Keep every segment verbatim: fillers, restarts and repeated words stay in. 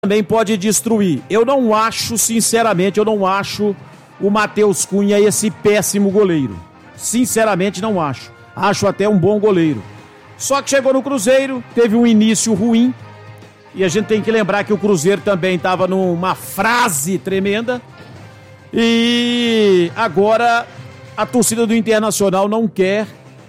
também pode destruir. Eu não acho, sinceramente, eu não acho o Matheus Cunha esse péssimo goleiro. Sinceramente, não acho. Acho até um bom goleiro. Só que chegou no Cruzeiro, teve um início ruim. E a gente tem que lembrar que o Cruzeiro também estava numa frase tremenda. E agora a torcida do Internacional não quer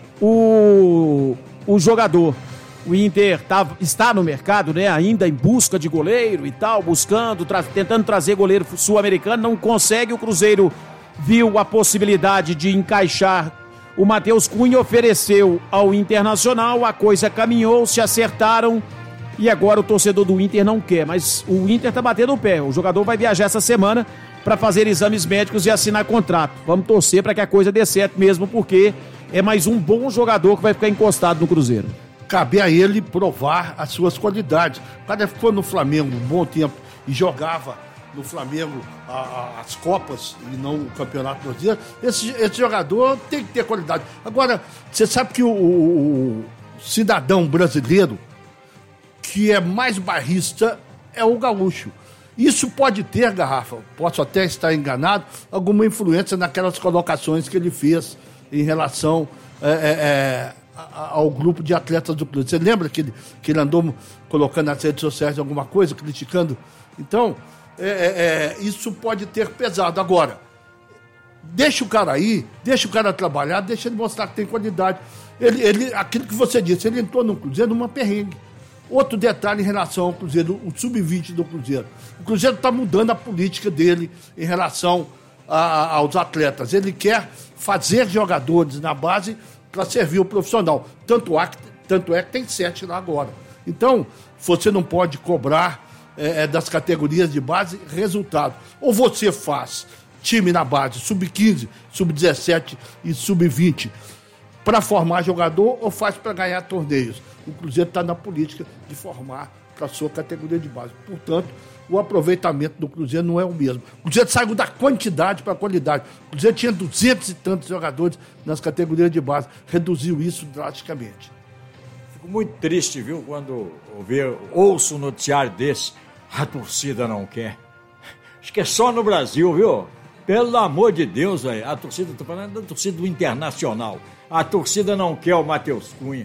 o, o jogador. O Inter tá, está no mercado, né, ainda em busca de goleiro e tal, buscando, tra- tentando trazer goleiro sul-americano, não consegue. O Cruzeiro viu a possibilidade de encaixar o Matheus Cunha, ofereceu ao Internacional, a coisa caminhou, se acertaram e agora o torcedor do Inter não quer, mas o Inter tá batendo o pé. O jogador vai viajar essa semana para fazer exames médicos e assinar contrato. Vamos torcer para que a coisa dê certo mesmo, porque é mais um bom jogador que vai ficar encostado no Cruzeiro. Cabe a ele provar as suas qualidades. O cara ficou no Flamengo um bom tempo e jogava no Flamengo a, a, as Copas e não o Campeonato Brasileiro. Esse, esse jogador tem que ter qualidade. Agora, você sabe que o, o, o cidadão brasileiro que é mais bairrista é o gaúcho. Isso pode ter, Garrafa, posso até estar enganado, alguma influência naquelas colocações que ele fez em relação é, é, ao grupo de atletas do clube. Você lembra que ele, que ele andou colocando nas redes sociais alguma coisa, criticando? Então, é, é, isso pode ter pesado. Agora, deixa o cara aí, deixa o cara trabalhar, deixa ele mostrar que tem qualidade. Ele, ele, aquilo que você disse, ele entrou no Cruzeiro numa perrengue. Outro detalhe em relação ao Cruzeiro, o sub vinte do Cruzeiro. O Cruzeiro está mudando a política dele em relação a, aos atletas. Ele quer fazer jogadores na base para servir o profissional. Tanto, há, tanto é que tem sete lá agora. Então, você não pode cobrar é, das categorias de base resultado. Ou você faz time na base, sub quinze, sub dezessete e sub vinte, para formar jogador, ou faz para ganhar torneios. O Cruzeiro está na política de formar para a sua categoria de base. Portanto, o aproveitamento do Cruzeiro não é o mesmo. O Cruzeiro saiu da quantidade para a qualidade. O Cruzeiro tinha duzentos e tantos jogadores nas categorias de base. Reduziu isso drasticamente. Fico muito triste, viu, quando ver, ouço um noticiário desse. A torcida não quer. Acho que é só no Brasil, viu? Pelo amor de Deus, véio. A torcida, estou falando da torcida do Internacional. A torcida não quer o Matheus Cunha.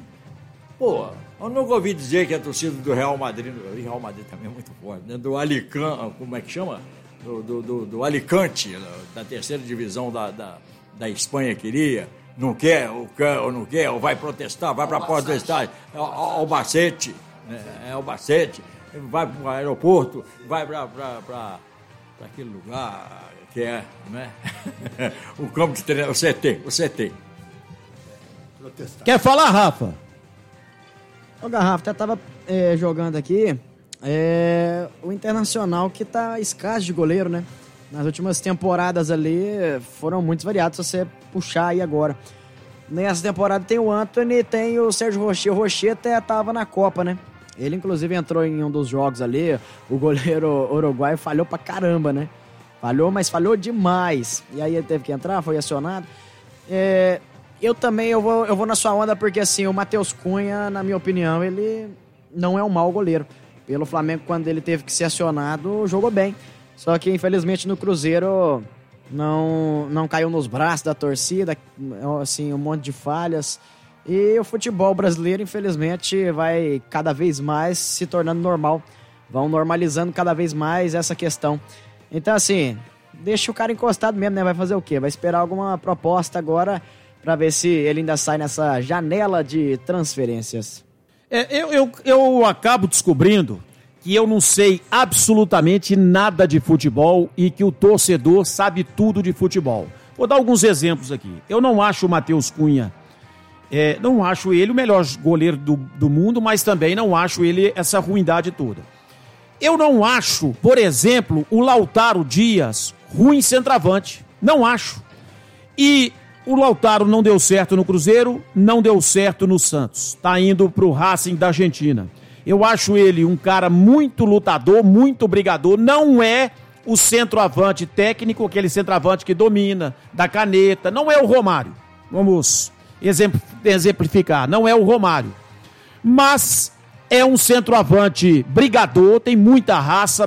Pô, eu nunca ouvi dizer que a torcida do Real Madrid, o Real Madrid também é muito forte, né? Do Alicante, como é que chama? Do, do, do, do Alicante, da terceira divisão da, da, da Espanha queria, não quer, ou quer, ou não quer, ou vai protestar, vai para a porta do estádio, é o Albacete, né? É o Albacete, vai para o aeroporto, vai para aquele lugar que é, né? O campo de treino, o C T, o C T. Protestar. Quer falar, Rafa? Ô, Garrafa, até tava é, jogando aqui, é, o Internacional que tá escasso de goleiro, né? Nas últimas temporadas ali foram muito variados, se você puxar aí agora. Nessa temporada tem o Antony, tem o Sérgio Rocher. O Rocher até tava na Copa, né? Ele, inclusive, entrou em um dos jogos ali, o goleiro uruguaio falhou pra caramba, né? Falhou, mas falhou demais. E aí ele teve que entrar, foi acionado. É... Eu também, eu vou, eu vou na sua onda, porque assim, o Matheus Cunha, na minha opinião, ele não é um mau goleiro. Pelo Flamengo, quando ele teve que ser acionado, jogou bem. Só que, infelizmente, no Cruzeiro, não, não caiu nos braços da torcida, assim, um monte de falhas. E o futebol brasileiro, infelizmente, vai cada vez mais se tornando normal. Vão normalizando cada vez mais essa questão. Então, assim, deixa o cara encostado mesmo, né? Vai fazer o quê? Vai esperar alguma proposta agora para ver se ele ainda sai nessa janela de transferências. É, eu, eu, eu acabo descobrindo que eu não sei absolutamente nada de futebol e que o torcedor sabe tudo de futebol. Vou dar alguns exemplos aqui. Eu não acho o Matheus Cunha, é, não acho ele o melhor goleiro do, do mundo, mas também não acho ele essa ruindade toda. Eu não acho, por exemplo, o Lautaro Dias ruim centroavante. Não acho. E o Lautaro não deu certo no Cruzeiro, não deu certo no Santos. Tá indo pro Racing da Argentina. Eu acho ele um cara muito lutador, muito brigador. Não é o centroavante técnico, aquele centroavante que domina, da caneta. Não é o Romário. Vamos exemplificar. Não é o Romário. Mas É um centroavante brigador, tem muita raça,